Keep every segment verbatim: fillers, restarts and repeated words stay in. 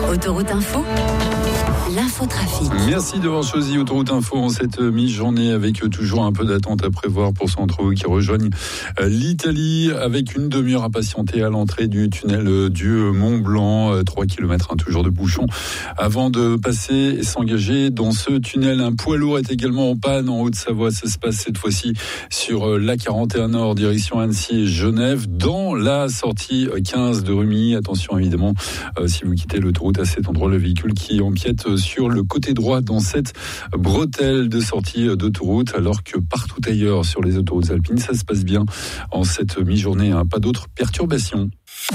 Autoroute Info, l'infotrafic. Merci d'avoir choisi Autoroute Info en cette mi-journée avec toujours un peu d'attente à prévoir pour ceux d'entre vous qui rejoignent l'Italie avec une demi-heure à patienter à l'entrée du tunnel du Mont-Blanc. trois kilomètres, hein, toujours de bouchons avant de passer et s'engager dans ce tunnel. Un poids lourd est également en panne en Haute-Savoie. Ça se passe cette fois-ci sur l'A quarante et un Nord, direction Annecy et Genève, dans la sortie quinze de Rumilly. Attention évidemment, euh, si vous quittez l'autoroute à cet endroit, le véhicule qui empiète sur le côté droit dans cette bretelle de sortie d'autoroute, alors que partout ailleurs sur les autoroutes alpines, ça se passe bien en cette mi-journée. Hein. Pas d'autres perturbations.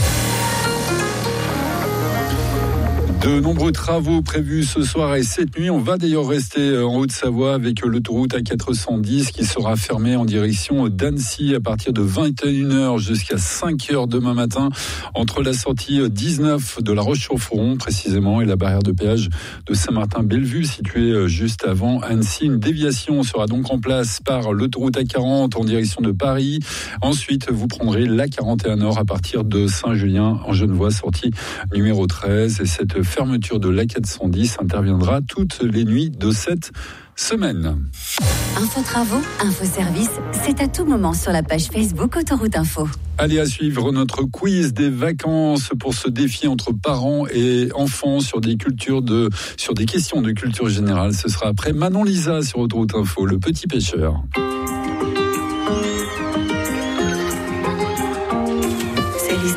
De nombreux travaux prévus ce soir et cette nuit. On va d'ailleurs rester en Haute-Savoie avec l'autoroute A quatre cent dix qui sera fermée en direction d'Annecy à partir de vingt et une heures jusqu'à cinq heures demain matin, entre la sortie dix-neuf de la Roche-sur-Foron précisément et la barrière de péage de Saint-Martin-Bellevue située juste avant Annecy. Une déviation sera donc en place par l'autoroute A quarante en direction de Paris. Ensuite, vous prendrez l'A quarante et un Nord à partir de Saint-Julien en Genevois, sortie numéro treize. Et cette fermeture de l'A quatre cent dix interviendra toutes les nuits de cette semaine. Info travaux, info service, c'est à tout moment sur la page Facebook Autoroute Info. Allez, à suivre notre quiz des vacances pour ce défi entre parents et enfants sur des cultures de, sur des questions de culture générale. Ce sera après Manon Lisa sur Autoroute Info, le petit pêcheur.